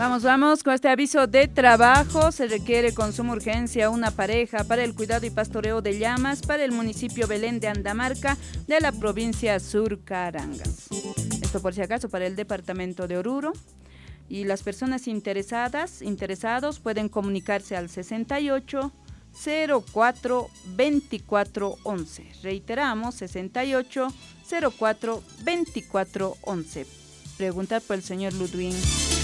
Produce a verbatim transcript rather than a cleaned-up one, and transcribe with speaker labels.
Speaker 1: Vamos, vamos con este aviso de trabajo. Se requiere con suma urgencia una pareja para el cuidado y pastoreo de llamas para el municipio Belén de Andamarca de la provincia Surcarangas. Esto por si acaso para el departamento de Oruro. Y las personas interesadas, interesados pueden comunicarse al sesenta y ocho cero cuatro veinticuatro once. Reiteramos, sesenta y ocho cero cuatro veinticuatro once. Pregunta por el señor Ludwig.